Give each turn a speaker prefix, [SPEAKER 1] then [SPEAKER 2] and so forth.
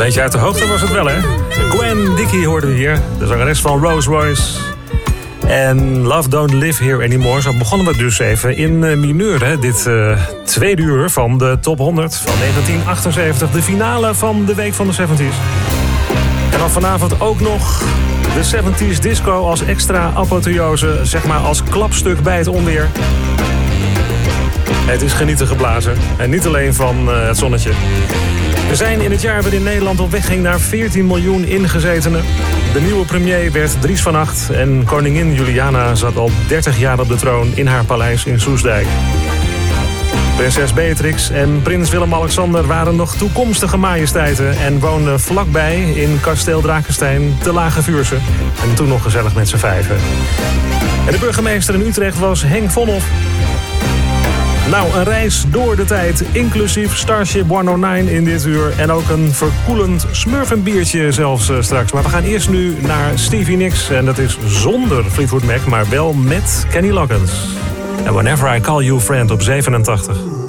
[SPEAKER 1] Beetje uit de hoogte was het wel, hè? Gwen Dickie hoorden we hier, de zangeres van Rolls Royce. En Love Don't Live Here Anymore. Zo begonnen we dus even in mineur, hè? Dit tweede uur van de Top 100 van 1978. De finale van de week van de 70s. En dan vanavond ook nog de 70s disco als extra apotheose. Zeg maar als klapstuk bij het onweer. Het is genieten geblazen. En niet alleen van het zonnetje. We zijn in het jaar waarin Nederland op weg ging naar 14 miljoen ingezetenen. De nieuwe premier werd Dries van Agt. En koningin Juliana zat al 30 jaar op de troon in haar paleis in Soestdijk. Prinses Beatrix en prins Willem-Alexander waren nog toekomstige majesteiten en woonden vlakbij in kasteel Drakenstein te Lage Vuursche. En toen nog gezellig met z'n vijven. En de burgemeester in Utrecht was Henk Vonhoff. Nou, een reis door de tijd, inclusief Starship 109 in dit uur. En ook een verkoelend smurfenbiertje zelfs straks. Maar we gaan eerst nu naar Stevie Nicks. En dat is zonder Fleetwood Mac, maar wel met Kenny Loggins. En Whenever I Call You Friend op 87.